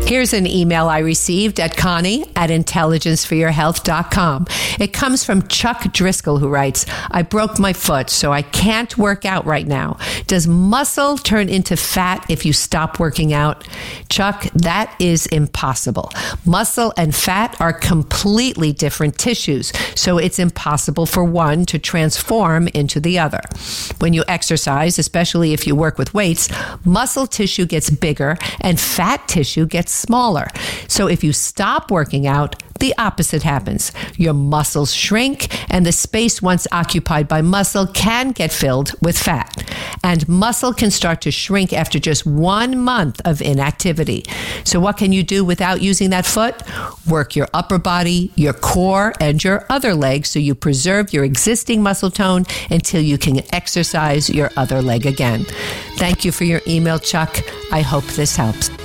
Here's an email I received at Connie@intelligenceforyourhealth.com. It comes from Chuck Driscoll, who writes, I broke my foot, so I can't work out right now. Does muscle turn into fat if you stop working out? Chuck, that is impossible. Muscle and fat are completely different tissues, so it's impossible for one to transform into the other. When you exercise, especially if you work with weights, muscle tissue gets bigger and fat tissue gets smaller. So if you stop working out, the opposite happens. Your muscles shrink, and the space once occupied by muscle can get filled with fat. And muscle can start to shrink after just 1 month of inactivity. So what can you do without using that foot? Work your upper body, your core, and your other legs so you preserve your existing muscle tone until you can exercise your other leg again. Thank you for your email, Chuck. I hope this helps.